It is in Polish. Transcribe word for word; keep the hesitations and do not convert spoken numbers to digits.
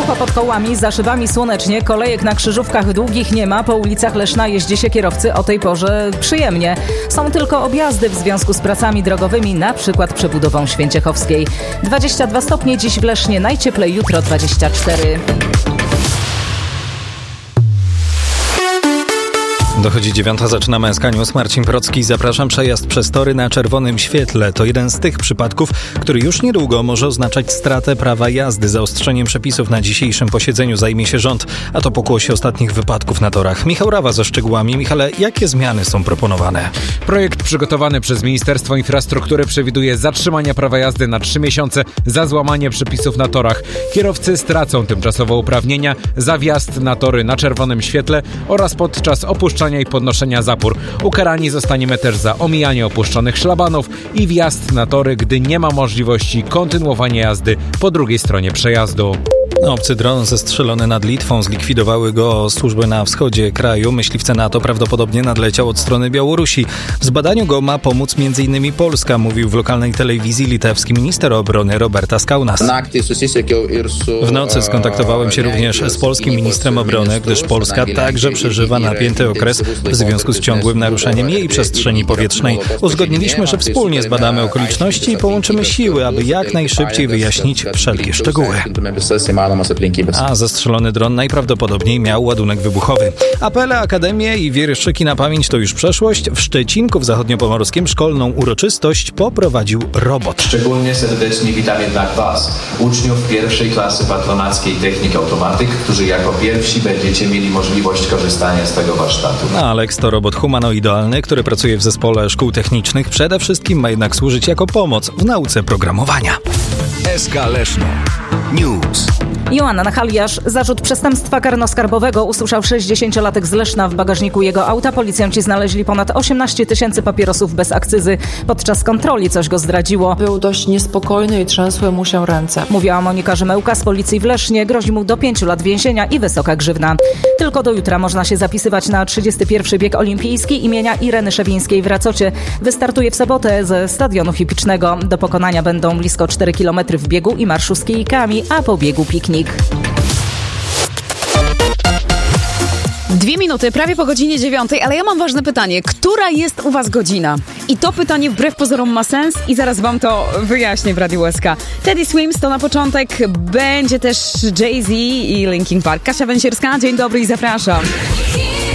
Sucho pod kołami, za szybami słonecznie, kolejek na krzyżówkach długich nie ma, po ulicach Leszna jeździ się kierowcy o tej porze przyjemnie. Są tylko objazdy w związku z pracami drogowymi, na przykład przebudową Święciechowskiej. dwadzieścia dwa stopnie dziś w Lesznie, najcieplej jutro dwadzieścia cztery. Dochodzi dziewiąta, zaczynamy S K News. Marcin Procki, zapraszam. Przejazd przez tory na czerwonym świetle to jeden z tych przypadków, który już niedługo może oznaczać stratę prawa jazdy. Zaostrzeniem przepisów na dzisiejszym posiedzeniu zajmie się rząd, a to pokłosie ostatnich wypadków na torach. Michał Rawa ze szczegółami. Michale, jakie zmiany są proponowane? Projekt przygotowany przez Ministerstwo Infrastruktury przewiduje zatrzymanie prawa jazdy na trzy miesiące za złamanie przepisów na torach. Kierowcy stracą tymczasowo uprawnienia za wjazd na tory na czerwonym świetle oraz podczas opuszczania i podnoszenia zapór. Ukarani zostaniemy też za omijanie opuszczonych szlabanów i wjazd na tory, gdy nie ma możliwości kontynuowania jazdy po drugiej stronie przejazdu. Obcy dron zestrzelony nad Litwą, zlikwidowały go służby na wschodzie kraju. Myśliwce NATO prawdopodobnie nadleciał od strony Białorusi. W zbadaniu go ma pomóc m.in. Polska, mówił w lokalnej telewizji litewski minister obrony Robertas Kaunas. W nocy skontaktowałem się również z polskim ministrem obrony, gdyż Polska także przeżywa napięty okres w związku z ciągłym naruszaniem jej przestrzeni powietrznej. Uzgodniliśmy, że wspólnie zbadamy okoliczności i połączymy siły, aby jak najszybciej wyjaśnić wszelkie szczegóły. A zestrzelony dron najprawdopodobniej miał ładunek wybuchowy. Apele, akademie i wierszyki na pamięć to już przeszłość. W Szczecinku w zachodniopomorskim szkolną uroczystość poprowadził robot. Szczególnie serdecznie witamy dla Was, uczniów pierwszej klasy patronackiej technik automatyk, którzy jako pierwsi będziecie mieli możliwość korzystania z tego warsztatu. A Alex to robot humanoidalny, który pracuje w zespole szkół technicznych. Przede wszystkim ma jednak służyć jako pomoc w nauce programowania. S K Leszno News. Joanna Nachaliarz, zarzut przestępstwa karnoskarbowego usłyszał sześćdziesięciolatek z Leszna. W bagażniku jego auta policjanci znaleźli ponad osiemnaście tysięcy papierosów bez akcyzy. Podczas kontroli coś go zdradziło. Był dość niespokojny i trzęsły mu się ręce. Mówiła Monika Rzymełka z policji w Lesznie. Grozi mu do pięciu lat więzienia i wysoka grzywna. Tylko do jutra można się zapisywać na trzydziesty pierwszy bieg olimpijski imienia Ireny Szewińskiej w Racocie. Wystartuje w sobotę ze stadionu hippicznego. Do pokonania będą blisko cztery kilometry w biegu i marszu z kijkami, a po biegu piknik. Dwie minuty, prawie po godzinie dziewiątej, ale ja mam ważne pytanie. Która jest u was godzina? I to pytanie wbrew pozorom ma sens i zaraz wam to wyjaśnię w Radiu S K. Teddy Swims to na początek, będzie też Jay-Z i Linkin Park. Kasia Węsierska, dzień dobry i zapraszam.